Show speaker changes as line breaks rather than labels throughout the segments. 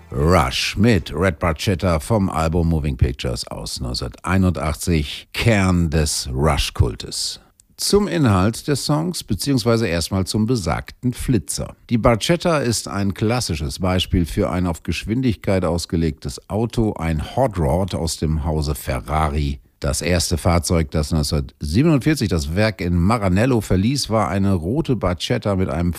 Rush mit Red Barchetta vom Album Moving Pictures aus 1981, Kern des Rush-Kultes. Zum Inhalt des Songs bzw. erstmal zum besagten Flitzer. Die Barchetta ist ein klassisches Beispiel für ein auf Geschwindigkeit ausgelegtes Auto, ein Hot Rod aus dem Hause Ferrari. Das erste Fahrzeug, das 1947 das Werk in Maranello verließ, war eine rote Barchetta mit einem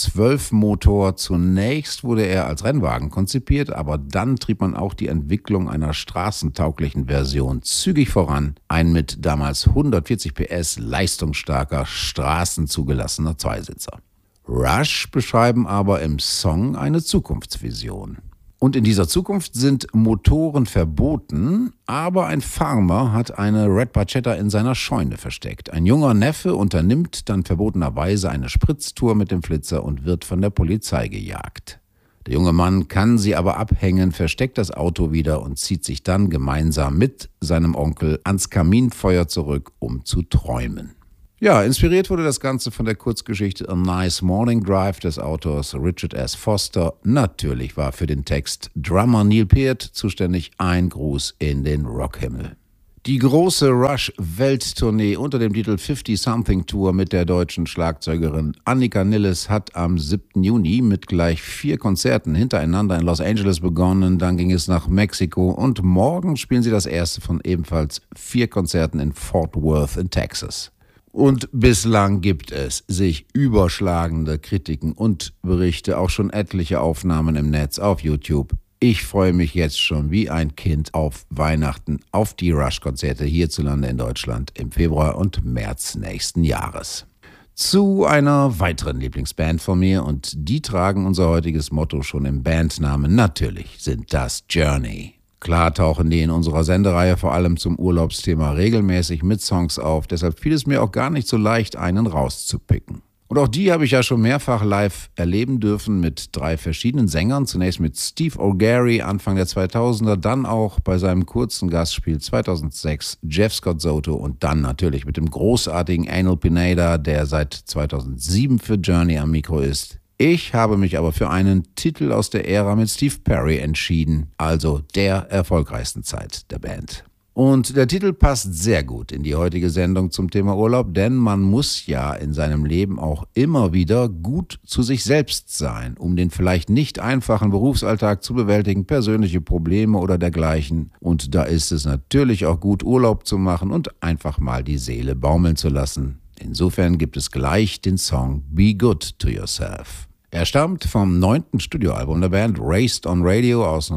V12-Motor. Zunächst wurde er als Rennwagen konzipiert, aber dann trieb man auch die Entwicklung einer straßentauglichen Version zügig voran. Ein mit damals 140 PS leistungsstarker, straßenzugelassener Zweisitzer. Rush beschreiben aber im Song eine Zukunftsvision. Und in dieser Zukunft sind Motoren verboten, aber ein Farmer hat eine Red Barchetta in seiner Scheune versteckt. Ein junger Neffe unternimmt dann verbotenerweise eine Spritztour mit dem Flitzer und wird von der Polizei gejagt. Der junge Mann kann sie aber abhängen, versteckt das Auto wieder und zieht sich dann gemeinsam mit seinem Onkel ans Kaminfeuer zurück, um zu träumen. Ja, inspiriert wurde das Ganze von der Kurzgeschichte A Nice Morning Drive des Autors Richard S. Foster. Natürlich war für den Text Drummer Neil Peart zuständig. Ein Gruß in den Rockhimmel. Die große Rush-Welttournee unter dem Titel 50-Something Tour mit der deutschen Schlagzeugerin Annika Nilles hat am 7. Juni mit gleich 4 Konzerten hintereinander in Los Angeles begonnen. Dann ging es nach Mexiko und morgen spielen sie das erste von ebenfalls 4 Konzerten in Fort Worth in Texas. Und bislang gibt es sich überschlagende Kritiken und Berichte, auch schon etliche Aufnahmen im Netz auf YouTube. Ich freue mich jetzt schon wie ein Kind auf Weihnachten, auf die Rush-Konzerte hierzulande in Deutschland im Februar und März nächsten Jahres. Zu einer weiteren Lieblingsband von mir und die tragen unser heutiges Motto schon im Bandnamen. Natürlich sind das Journey. Klar tauchen die in unserer Sendereihe vor allem zum Urlaubsthema regelmäßig mit Songs auf, deshalb fiel es mir auch gar nicht so leicht, einen rauszupicken. Und auch die habe ich ja schon mehrfach live erleben dürfen mit 3 verschiedenen Sängern. Zunächst mit Steve O'Gary Anfang der 2000er, dann auch bei seinem kurzen Gastspiel 2006 Jeff Scott Soto und dann natürlich mit dem großartigen Anil Pineda, der seit 2007 für Journey am Mikro ist. Ich habe mich aber für einen Titel aus der Ära mit Steve Perry entschieden, also der erfolgreichsten Zeit der Band. Und der Titel passt sehr gut in die heutige Sendung zum Thema Urlaub, denn man muss ja in seinem Leben auch immer wieder gut zu sich selbst sein, um den vielleicht nicht einfachen Berufsalltag zu bewältigen, persönliche Probleme oder dergleichen. Und da ist es natürlich auch gut, Urlaub zu machen und einfach mal die Seele baumeln zu lassen. Insofern gibt es gleich den Song Be Good to Yourself. Er stammt vom 9. Studioalbum der Band, Raised on Radio aus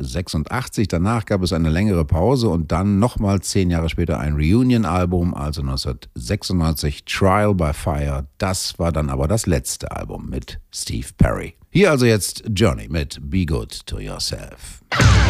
1986. Danach gab es eine längere Pause und dann nochmal 10 Jahre später ein Reunion-Album, also 1996 Trial by Fire. Das war dann aber das letzte Album mit Steve Perry. Hier also jetzt Journey mit Be Good to Yourself.